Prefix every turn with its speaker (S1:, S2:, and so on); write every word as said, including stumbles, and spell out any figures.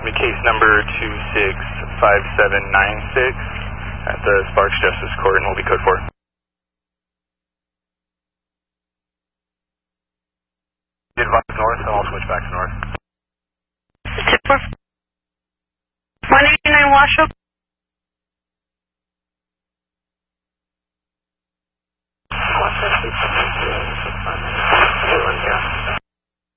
S1: Case number two six five seven nine six at the Sparks Justice Court, and will be code four. Advise north, and I'll switch back to north.
S2: one eighty-nine Washoe.